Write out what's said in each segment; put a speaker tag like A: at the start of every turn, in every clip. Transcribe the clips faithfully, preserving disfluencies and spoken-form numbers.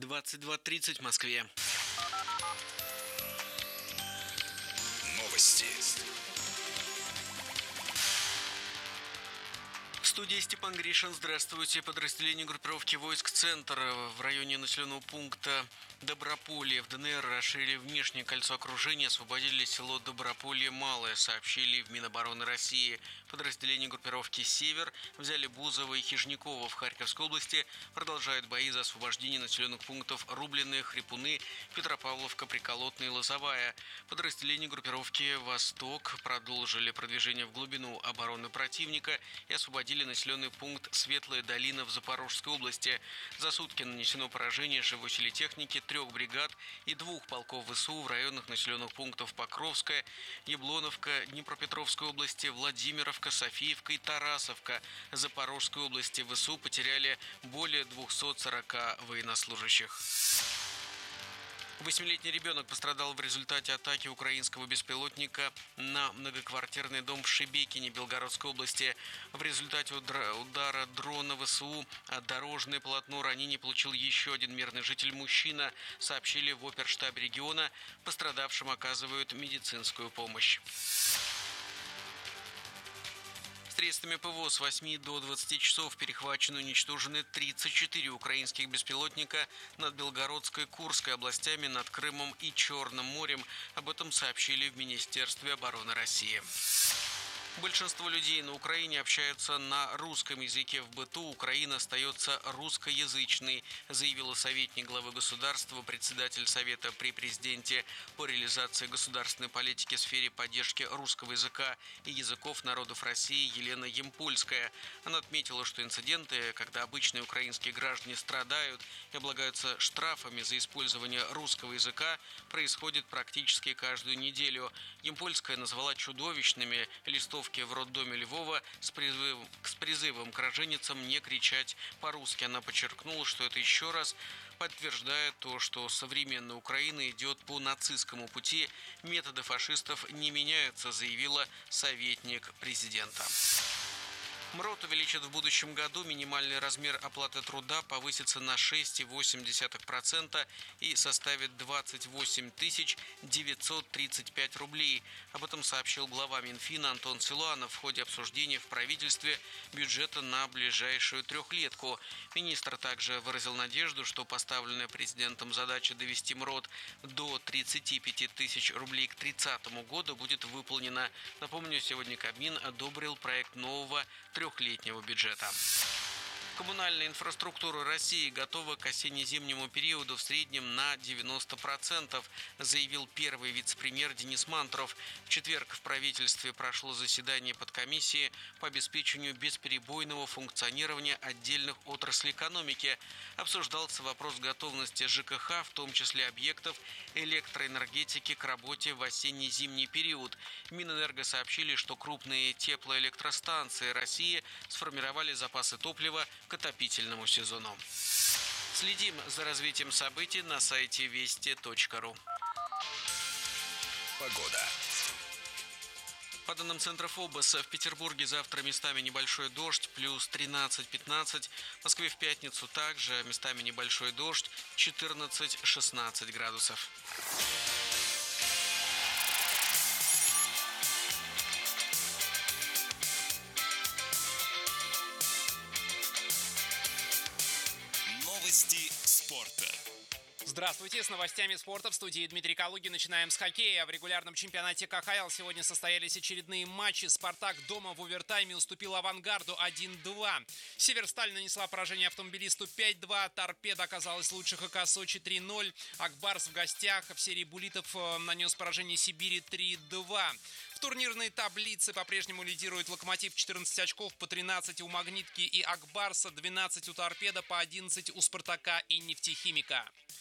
A: двадцать два тридцать в Москве.
B: Новости.
A: В студии Степан Гришин. Здравствуйте. Подразделение группировки войск «Центр» в районе населенного пункта Доброполье в ДНР расширили внешнее кольцо окружения, освободили село Доброполье-Малое, сообщили в Минобороны России. Подразделение группировки «Север» взяли Бузово и Хижниково в Харьковской области. Продолжают бои за освобождение населенных пунктов Рубленые, Хрипуны, Петропавловка, Приколотная и Лозовая. Подразделения группировки «Восток» продолжили продвижение в глубину обороны противника и освободили населенный пункт Светлая долина в Запорожской области. За сутки нанесено поражение живой силе техники трех бригад и двух полков ВСУ в районах населенных пунктов Покровская, Яблоновка, Днепропетровской области, Владимировка, Софиевка и Тарасовка. В Запорожской области ВСУ потеряли более двухсот сорока военнослужащих. Восьмилетний ребенок пострадал в результате атаки украинского беспилотника на многоквартирный дом в Шебекине Белгородской области. В результате удара дрона ВСУ дорожное полотно ранений получил еще один мирный житель мужчина, сообщили в оперштабе региона. Пострадавшим оказывают медицинскую помощь. Средствами ПВО с восьми до двадцати часов перехвачены и уничтожены тридцать четыре украинских беспилотника над Белгородской, Курской областями, над Крымом и Черным морем. Об этом сообщили в Министерстве обороны России. Большинство людей на Украине общаются на русском языке в быту. Украина остается русскоязычной, заявила советник главы государства, председатель Совета при президенте по реализации государственной политики в сфере поддержки русского языка и языков народов России Елена Ямпольская. Она отметила, что инциденты, когда обычные украинские граждане страдают и облагаются штрафами за использование русского языка, происходят практически каждую неделю. Ямпольская назвала чудовищными листовки в роддоме Львова с призывом, с призывом к роженицам не кричать по-русски. Она подчеркнула, что это еще раз подтверждает то, что современная Украина идет по нацистскому пути. Методы фашистов не меняются, заявила советник президента. МРОТ увеличит в будущем году. Минимальный размер оплаты труда повысится на шесть целых восемь десятых процента и составит двадцать восемь тысяч девятьсот тридцать пять рублей. Об этом сообщил глава Минфина Антон Силуанов в ходе обсуждения в правительстве бюджета на ближайшую трехлетку. Министр также выразил надежду, что поставленная президентом задача довести МРОТ до тридцати пяти тысяч рублей к тридцатому году будет выполнена. Напомню, сегодня Кабмин одобрил проект нового трехлетнего бюджета. Коммунальная инфраструктура России готова к осенне-зимнему периоду в среднем на девяносто процентов, заявил первый вице-премьер Денис Мантуров. В четверг в правительстве прошло заседание подкомиссии по обеспечению бесперебойного функционирования отдельных отраслей экономики. Обсуждался вопрос готовности ЖКХ, в том числе объектов электроэнергетики, к работе в осенне-зимний период. Минэнерго сообщили, что крупные теплоэлектростанции России сформировали запасы топлива к отопительному сезону. Следим за развитием событий на сайте вести точка ру.
B: Погода.
A: По данным Центра ФОБОС, в Петербурге завтра местами небольшой дождь, плюс тринадцать-пятнадцать. В Москве в пятницу также местами небольшой дождь, четырнадцать-шестнадцать градусов.
B: Новости спорта.
C: Здравствуйте, с новостями спорта в студии Дмитрий Калугин. Начинаем с хоккея. В регулярном чемпионате ка ха эл сегодня состоялись очередные матчи. «Спартак» дома в овертайме уступил «Авангарду» один-два. «Северсталь» нанесла поражение «Автомобилисту» пять-два. «Торпедо» оказалась лучше ха ка Сочи три-ноль. «Акбарс» в гостях в серии буллитов нанес поражение «Сибири» три-два. В турнирной таблице по-прежнему лидирует «Локомотив» четырнадцать очков, по тринадцать у «Магнитки» и «Акбарса», двенадцать у «Торпедо», по одиннадцать у «Спартака» и «Нефтехимика».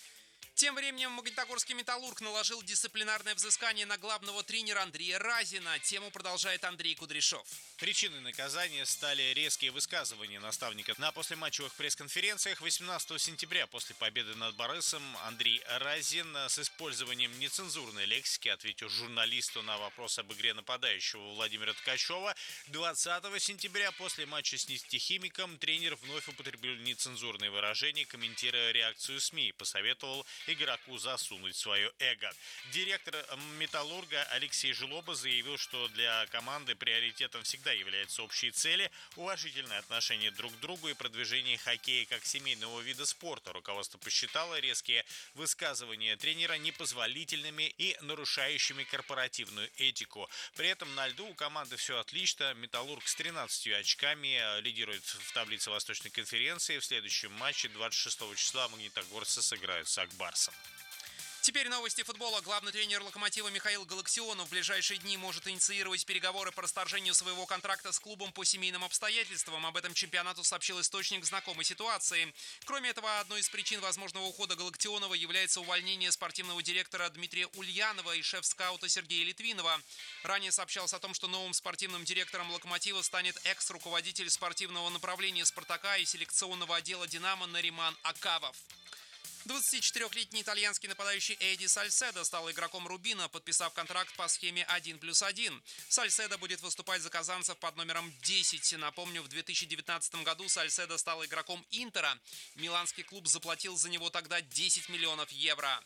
C: Тем временем Магнитогорский «Металлург» наложил дисциплинарное взыскание на главного тренера Андрея Разина. Тему продолжает Андрей Кудряшов.
D: Причиной наказания стали резкие высказывания наставника на послематчевых пресс-конференциях. восемнадцатого сентября после победы над Борисом Андрей Разин с использованием нецензурной лексики ответил журналисту на вопрос об игре нападающего Владимира Ткачева. двадцатого сентября после матча с нефтехимиком тренер вновь употребил нецензурные выражения, комментируя реакцию СМИ, и посоветовал игроку засунуть свое эго. Директор «Металлурга» Алексей Жлоба заявил, что для команды приоритетом всегда являются общие цели, уважительное отношение друг к другу и продвижение хоккея как семейного вида спорта. Руководство посчитало резкие высказывания тренера непозволительными и нарушающими корпоративную этику. При этом на льду у команды все отлично. «Металлург» с тринадцатью очками лидирует в таблице Восточной конференции. В следующем матче двадцать шестого числа магнитогорцы сыграют с «Акбарсом».
C: Теперь новости футбола. Главный тренер «Локомотива» Михаил Галактионов в ближайшие дни может инициировать переговоры по расторжению своего контракта с клубом по семейным обстоятельствам. Об этом чемпионату сообщил источник знакомой ситуации. Кроме этого, одной из причин возможного ухода Галактионова является увольнение спортивного директора Дмитрия Ульянова и шеф-скаута Сергея Литвинова. Ранее сообщалось о том, что новым спортивным директором «Локомотива» станет экс-руководитель спортивного направления «Спартака» и селекционного отдела «Динамо» Нариман Акавов. двадцатичетырёхлетний итальянский нападающий Эдди Сальседо стал игроком Рубина, подписав контракт по схеме один плюс один. Сальседо будет выступать за казанцев под номером десять. Напомню, в две тысячи девятнадцатом году Сальседо стал игроком Интера. Миланский клуб заплатил за него тогда десять миллионов евро.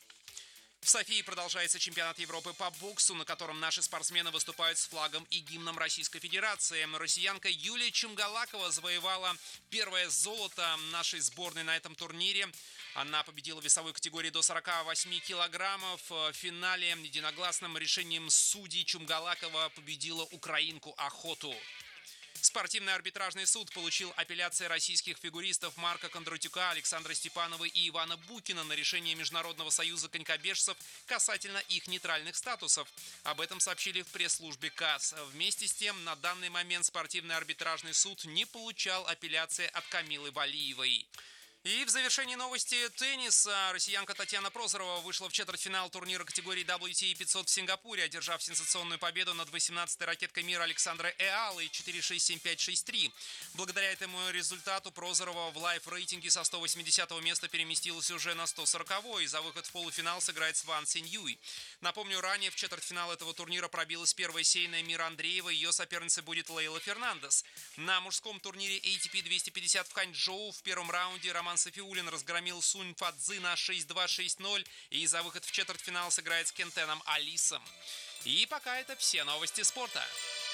C: В Софии продолжается чемпионат Европы по боксу, на котором наши спортсмены выступают с флагом и гимном Российской Федерации. Россиянка Юлия Чумгалакова завоевала первое золото нашей сборной на этом турнире. Она победила в весовой категории до сорока восьми килограммов. В финале единогласным решением судей Чумгалакова победила украинку Охоту. Спортивный арбитражный суд получил апелляции российских фигуристов Марка Кондратюка, Александра Степанова и Ивана Букина на решение Международного союза конькобежцев касательно их нейтральных статусов. Об этом сообщили в пресс-службе КАС. Вместе с тем, на данный момент спортивный арбитражный суд не получал апелляции от Камилы Валиевой. И в завершении новости тенниса. Россиянка Татьяна Прозорова вышла в четвертьфинал турнира категории дабл ю ти и пятьсот в Сингапуре, одержав сенсационную победу над восемнадцатой ракеткой мира Александрой Эалой четыре шесть семь пять шесть три. Благодаря этому результату Прозорова в лайф-рейтинге со сто восьмидесятого места переместилась уже на сто сороковое и за выход в полуфинал сыграет с Ван Синьюй. Напомню, ранее в четвертьфинал этого турнира пробилась первая сейная Мира Андреева, ее соперницей будет Лейла Фернандес. На мужском турнире эй ти пи двести пятьдесят в Ханчжоу в первом раунде Роман Софиулин разгромил Сунь Фадзи на шесть два шесть ноль и за выход в четвертьфинал сыграет с Кентеном Алисом. И пока это все новости спорта.